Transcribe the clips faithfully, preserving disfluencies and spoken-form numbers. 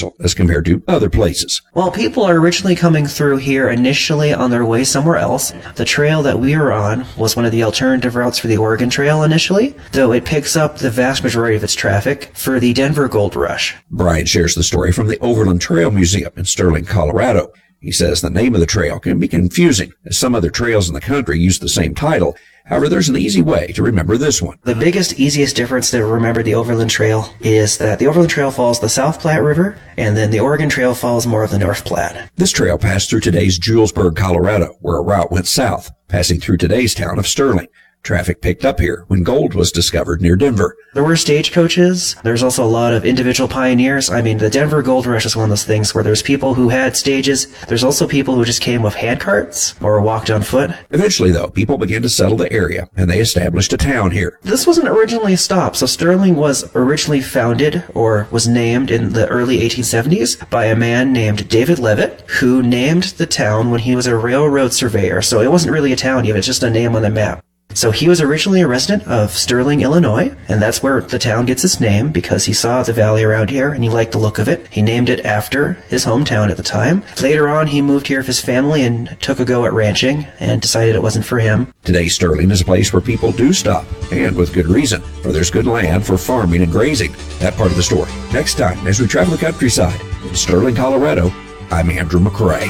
special as compared to other places. While people are originally coming through here initially on their way somewhere else, the trail that we were on was one of the alternative routes for the Oregon Trail initially, though it picks up the vast majority of its traffic for the Denver Gold Rush. Brian shares the story from the Overland Trail Museum in Sterling, Colorado. He says the name of the trail can be confusing, as some other trails in the country use the same title. However, there's an easy way to remember this one. The biggest, easiest difference to remember the Overland Trail is that the Overland Trail follows the South Platte River, and then the Oregon Trail follows more of the North Platte. This trail passed through today's Julesburg, Colorado, where a route went south, passing through today's town of Sterling. Traffic picked up here when gold was discovered near Denver. There were stagecoaches. There's also a lot of individual pioneers. I mean, the Denver Gold Rush is one of those things where there's people who had stages. There's also people who just came with handcarts or walked on foot. Eventually, though, people began to settle the area, and they established a town here. This wasn't originally a stop. So Sterling was originally founded or was named in the early eighteen seventies by a man named David Levitt, who named the town when he was a railroad surveyor. So it wasn't really a town yet. It's just a name on the map. So he was originally a resident of Sterling, Illinois, and that's where the town gets its name because he saw the valley around here and he liked the look of it. He named it after his hometown at the time. Later on, he moved here with his family and took a go at ranching and decided it wasn't for him. Today, Sterling is a place where people do stop, and with good reason, for there's good land for farming and grazing. That part of the story. Next time, as we travel the countryside in Sterling, Colorado, I'm Andrew McCrae.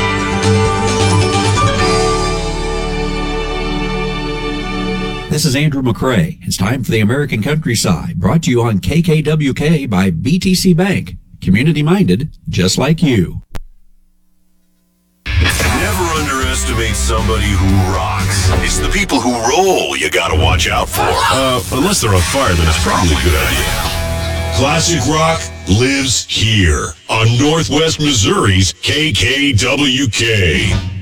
This is Andrew McCrae. It's time for the American Countryside, brought to you on K K W K by B T C Bank. Community-minded, just like you. Never underestimate somebody who rocks. It's the people who roll you gotta watch out for. Uh, unless they're on fire, then it's probably a good idea. Classic rock lives here on Northwest Missouri's K K W K.